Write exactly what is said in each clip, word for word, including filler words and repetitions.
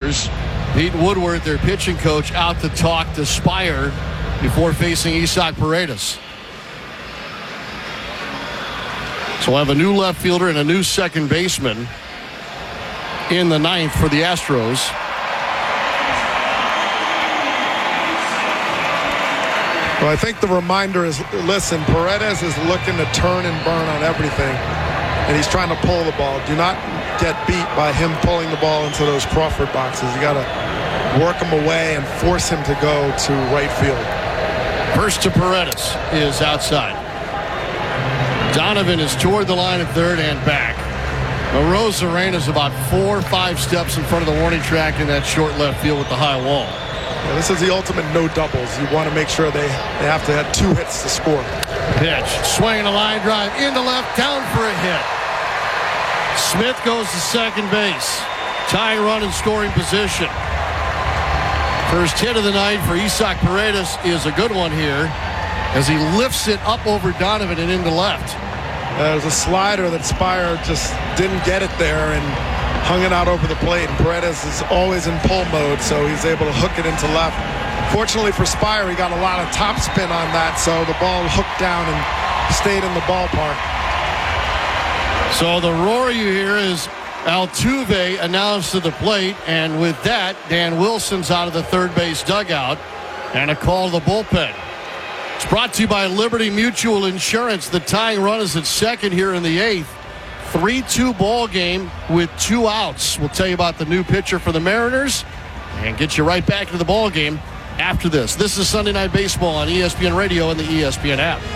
Mariners. Pete Woodward, their pitching coach, out to talk to Spire before facing Isaac Paredes. So we'll have a new left fielder and a new second baseman in the ninth for the Astros. Well, I think the reminder is, listen, Paredes is looking to turn and burn on everything, and he's trying to pull the ball. Do not get beat by him pulling the ball into those Crawford boxes. You got to work him away and force him to go to right field. First to Paredes is outside. Donovan is toward the line at third and back. Arozarena is about four or five steps in front of the warning track in that short left field with the high wall. Yeah, this is the ultimate no doubles. You want to make sure they, they have to have two hits to score. Pitch, swinging a line drive into left, down for a hit. Smith goes to second base. Tying run in scoring position. First hit of the night for Isaac Paredes is a good one here as he lifts it up over Donovan and into left. Uh, There's a slider that Spire just didn't get it there and hung it out over the plate. And Paredes is always in pull mode, so he's able to hook it into left. Fortunately for Spire, he got a lot of topspin on that, so the ball hooked down and stayed in the ballpark. So the roar you hear is Altuve announced to the plate, and with that, Dan Wilson's out of the third base dugout, and a call to the bullpen. It's brought to you by Liberty Mutual Insurance. The tying run is at second here in the eighth. three two ball game with two outs. We'll tell you about the new pitcher for the Mariners and get you right back to the ball game after this. This is Sunday Night Baseball on E S P N Radio and the E S P N app.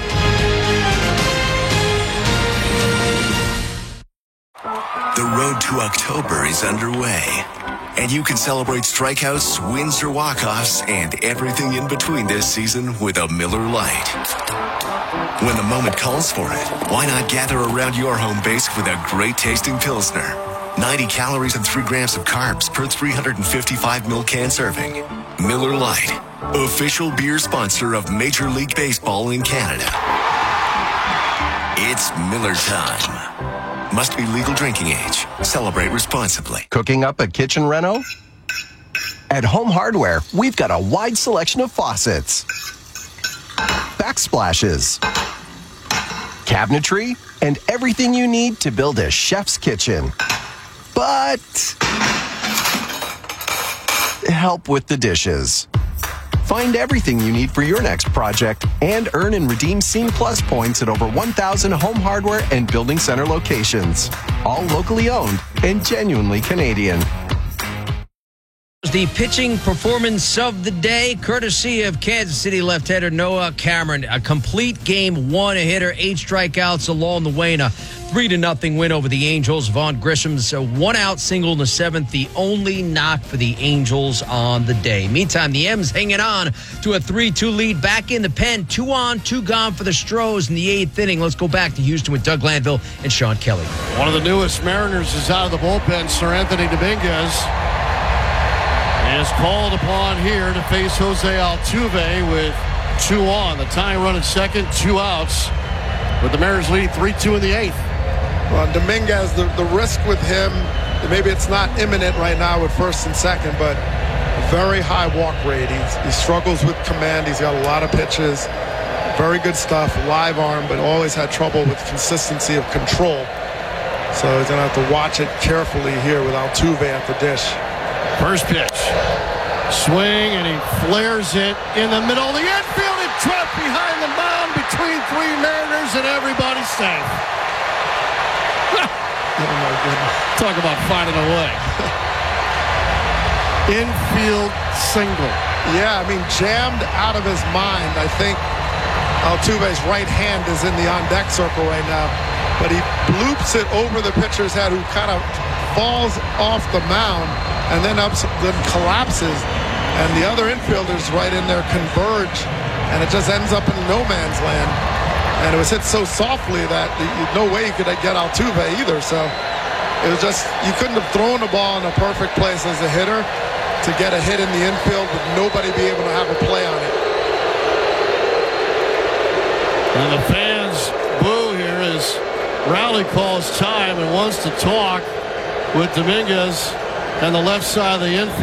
The road to October is underway, and you can celebrate strikeouts, wins, or walk-offs, and everything in between this season with a Miller Lite. When the moment calls for it, why not gather around your home base with a great-tasting Pilsner? ninety calories and three grams of carbs per three hundred fifty-five milliliter can serving. Miller Lite, official beer sponsor of Major League Baseball in Canada. It's Miller time. Must be legal drinking age. Celebrate responsibly. Cooking up a kitchen reno? At Home Hardware, we've got a wide selection of faucets, backsplashes, cabinetry, and everything you need to build a chef's kitchen. But help with the dishes. Find everything you need for your next project and earn and redeem Scene Plus points at over one thousand Home Hardware and Building Center locations. All locally owned and genuinely Canadian. The pitching performance of the day, courtesy of Kansas City left-hander Noah Cameron. A complete game, one a hitter, eight strikeouts along the way, and a three to nothing win over the Angels. Vaughn Grisham's a one-out single in the seventh, the only knock for the Angels on the day. Meantime, the M's hanging on to a three two lead back in the pen. Two on, two gone for the Stros in the eighth inning. Let's go back to Houston with Doug Glanville and Sean Kelly. One of the newest Mariners is out of the bullpen. Sir Anthony Dominguez is called upon here to face Jose Altuve with two on. The tying run at second, two outs, with the Mariners leading three two in the eighth. Well, Dominguez, the, the risk with him, maybe it's not imminent right now with first and second, but very high walk rate. He's, he struggles with command. He's got a lot of pitches, very good stuff, live arm, but always had trouble with consistency of control. So he's going to have to watch it carefully here with Altuve at the dish. First pitch. Swing, and he flares it in the middle of the infield. It dropped behind the mound between three Mariners, and everybody's safe. Oh, my goodness. Talk about finding a way. Infield single. Yeah, I mean, jammed out of his mind. I think Altuve's right hand is in the on-deck circle right now, but he bloops it over the pitcher's head, who kind of falls off the mound and then up, then collapses, and the other infielders right in there converge, and it just ends up in no man's land. And it was hit so softly that no way you could get Altuve either. So it was just, you couldn't have thrown the ball in a perfect place as a hitter to get a hit in the infield with nobody be able to have a play on it. And the fans boo here as Rowley calls time and wants to talk with Dominguez on the left side of the infield.